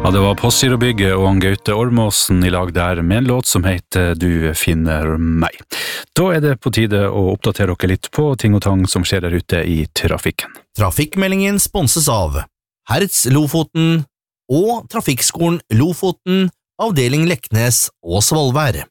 Ja, det var Postgirobygget og han Gaute Ormåsen I lag der med en låt som heter Du finner meg. Da det på tide å oppdatere dere litt på ting og tang som skjer der ute I trafikken. Trafikkmeldingen sponses av Hertz Lofoten og Trafikkskolen Lofoten, avdeling Leknes og Svolvær.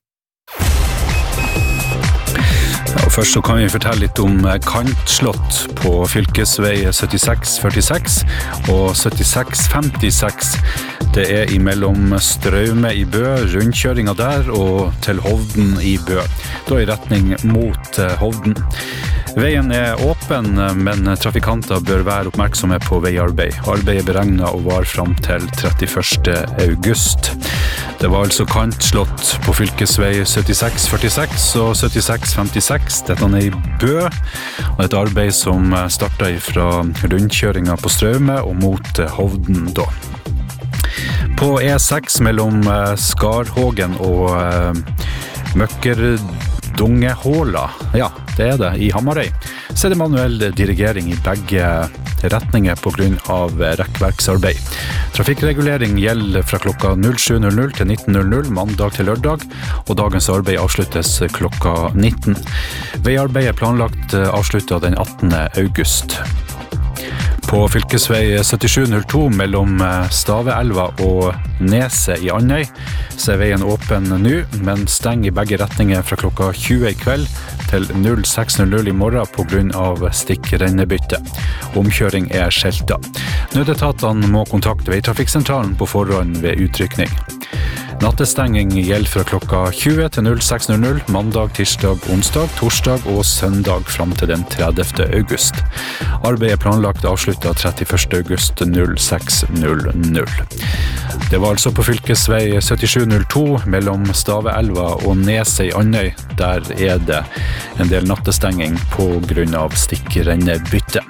Ja, først så kan vi fortelle litt om kantslott på fylkesvei 7646 og 7656. Det imellom Straume I Bø, rundkjøringa der, og til Hovden I Bø. Da I retning mot Hovden. Veien åpen, men trafikanter bør være oppmerksomme på veiarbeid. Arbeidet beregnet å vare frem til 31. august. Det var altså kantslott på fylkesvei 7646 og 7656. Dette I Bø, og et arbeid som startet fra rundkjøringa på Straume og mot Hovden da. På E6 mellom Skarhågen og Møkkerdungehåla, ja, det det, I Hamarøy, så det manuell dirigering I begge retninger på grunn av rekkverksarbeid. Trafikkregulering gjelder fra klokka 07.00 til 19.00 mandag til lørdag, og dagens arbeid avsluttes klokka 19. Veiarbeidet planlagt avsluttet den 18. august. På fylkesvei 7702 mellom Staveelva og Neset I Andøy, så veien åpen nå, men stenger I begge retninger fra klokka 20 I kveld til 06.00 I morgen på grunn av stikkrennebytte. Omkjøring skjeltet. Nødetatene må kontakte veitrafikksentralen på forhånd ved utrykning. Nattestenging gjelder fra klokka 20 til 06.00 mandag, tirsdag, onsdag, torsdag og søndag frem til den 30. august. Arbeidet planlagt avsluttet 31. august 06.00. Det var altså på fylkesvei 7702 mellom Staveelva og Neset I Andøy. Der det en del nattestenging på grunn av stikkrennebytte.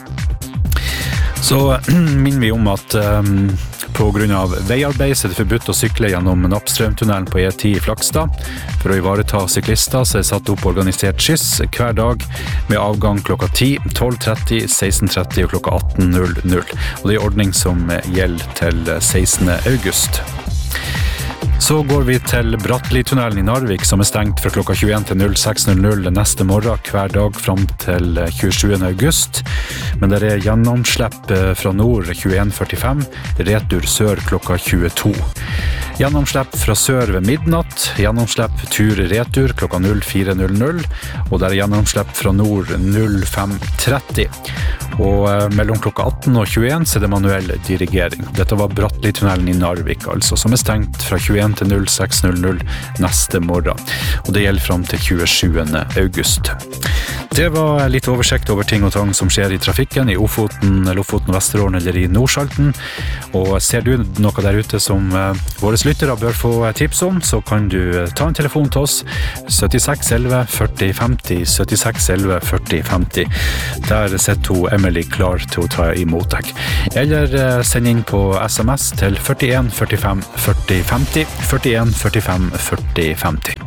Så minner vi om at på grunn av veiarbeid så det forbudt å sykle gjennom Nappstrømtunnelen på E10 I Flakstad. For å ivareta syklister så det satt opp organisert skyss hver dag med avgang klokka 10, 12.30, 16.30 og klokka 18.00. Og det ordning som gjelder til 16. august. Så går vi til Bratteli-tunnelen I Narvik som stengt fra klokka 21 til 06.00 neste morgen hver dag frem til 27. august. Men det gjennomslepp fra nord 21.45, retur sør klokka 22. Gjennomslepp fra sør ved midnatt, gjennomslepp tur-retur klokka 04.00, og det gjennomslepp fra nord 05.30. Og mellom klokka 18 og 21 så det manuell dirigering. Dette var Bratteli-tunnelen I Narvik, altså, som stengt fra 21 til 06.00 neste morgen. Og det gjelder frem til 27. august. Det var litt oversikt over ting og tang som skjer I trafikken I Ofoten, Lofoten, Vesterålen eller I Nordsalten. Og ser du noe der ute som våre lyttere bør få tips om, så kan du ta en telefon til oss 76 11 40 50 76 11 40 50. Der sitter Emily klar til å ta imot deg. Eller send inn på SMS til 41 45 40 50 41 45 40 50.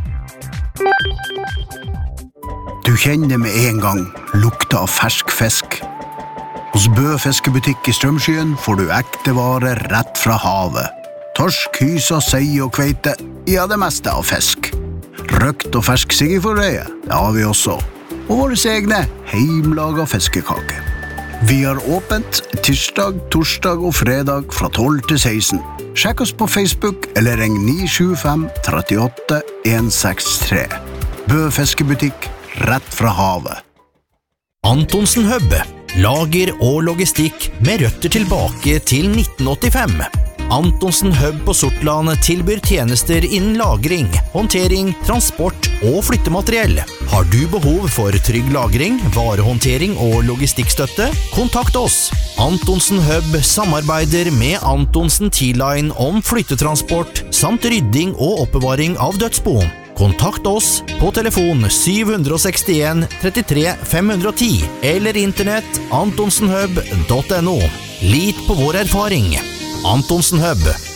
Du kjenner med en gang lukta av fersk fisk. Hos Bø fiskebutikk I Strømskyen får du ekte varer rett fra havet. Torsk, hysa, sei og kveite, ja det meste av fisk. Røkt og fersk siggeforreie, det har vi også. Og våre egne heimlaga fiskekaker. Vi har åpent tirsdag, torsdag og fredag fra 12 til 16. Sjekk oss på Facebook eller ring 975 38 163. Bø fiskebutikk, rett fra havet. Antonsen Hub, lager og logistikk med røtter tilbake til 1985. Antonsen Hub på Sortland tilbyr tjenester innen lagring, håndtering, transport og flyttemateriell. Har du behov for trygg lagring, varehåndtering og logistikkstøtte? Kontakt oss. Antonsen Hub samarbeider med Antonsen T-Line om flyttetransport samt rydding og oppbevaring av dødsbo. Kontakt oss på telefon 761 33 510 eller internett antonsenhub.no. Lit på vår erfaring. Antonsen Hub,